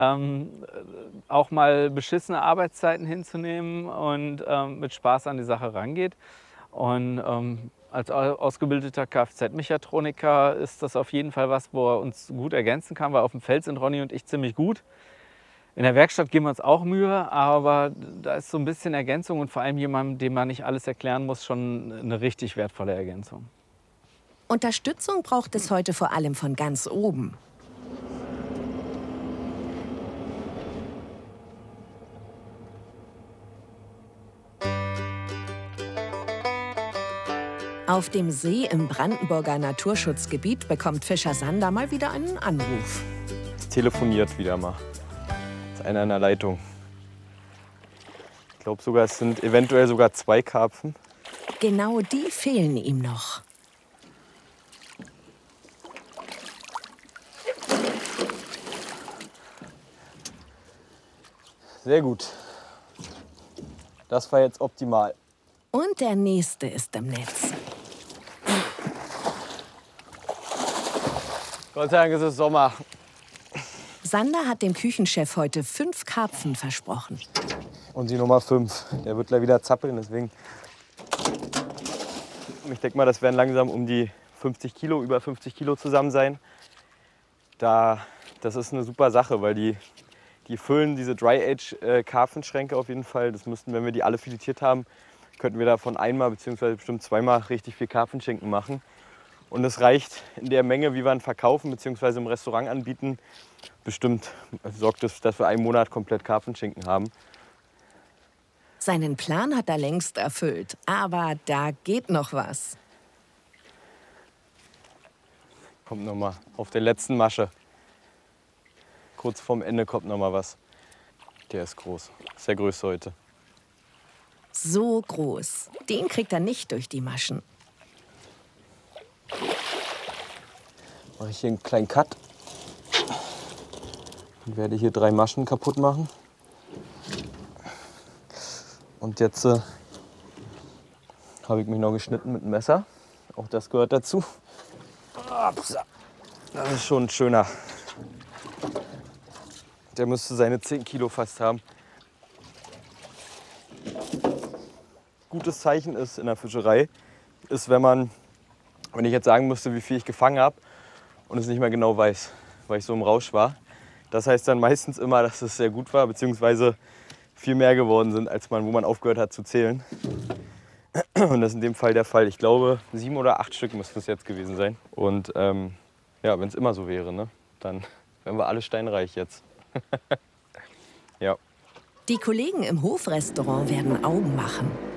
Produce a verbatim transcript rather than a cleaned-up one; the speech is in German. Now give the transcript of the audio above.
ähm, auch mal beschissene Arbeitszeiten hinzunehmen und ähm, mit Spaß an die Sache rangeht. Und ähm, als au- ausgebildeter Kfz-Mechatroniker ist das auf jeden Fall was, wo er uns gut ergänzen kann, weil auf dem Feld sind Ronny und ich ziemlich gut. In der Werkstatt geben wir uns auch Mühe, aber da ist so ein bisschen Ergänzung und vor allem jemandem, dem man nicht alles erklären muss, schon eine richtig wertvolle Ergänzung. Unterstützung braucht es heute vor allem von ganz oben. Auf dem See im Brandenburger Naturschutzgebiet bekommt Fischer Sander mal wieder einen Anruf. Es telefoniert wieder mal. Ist einer in der Leitung. Ich glaube sogar, es sind eventuell sogar zwei Karpfen. Genau die fehlen ihm noch. Sehr gut. Das war jetzt optimal. Und der nächste ist im Netz. Gott sei Dank ist es Sommer. Sander hat dem Küchenchef heute fünf Karpfen versprochen. Und die Nummer fünf. Der wird gleich wieder zappeln, deswegen. Ich denke mal, das werden langsam um die fünfzig Kilo, über fünfzig Kilo zusammen sein. Da, das ist eine super Sache, weil die, die füllen diese Dry-Age-Karpfenschränke auf jeden Fall. Das müssten, wenn wir die alle filetiert haben, könnten wir davon einmal bzw. bestimmt zweimal richtig viel Karpfenschinken machen. Und es reicht in der Menge, wie wir ihn verkaufen bzw. im Restaurant anbieten, bestimmt sorgt es, dass wir einen Monat komplett Karpfenschinken haben. Seinen Plan hat er längst erfüllt, aber da geht noch was. Kommt noch mal auf der letzten Masche. Kurz vorm Ende kommt noch mal was. Der ist groß. Das ist der größte heute. So groß. Den kriegt er nicht durch die Maschen. Mache ich hier einen kleinen Cut. Und werde hier drei Maschen kaputt machen. Und jetzt äh, habe ich mich noch geschnitten mit dem Messer. Auch das gehört dazu. Upsa. Das ist schon ein schöner. Der müsste seine zehn Kilo fast haben. Gutes Zeichen ist in der Fischerei, ist, wenn man, wenn ich jetzt sagen müsste, wie viel ich gefangen habe und es nicht mehr genau weiß, weil ich so im Rausch war. Das heißt dann meistens immer, dass es sehr gut war, beziehungsweise viel mehr geworden sind, als man, wo man aufgehört hat zu zählen. Und das ist in dem Fall der Fall. Ich glaube, sieben oder acht Stück müssten es jetzt gewesen sein. Und ähm, ja, wenn es immer so wäre, ne, dann wären wir alle steinreich jetzt. Ja. Die Kollegen im Hofrestaurant werden Augen machen.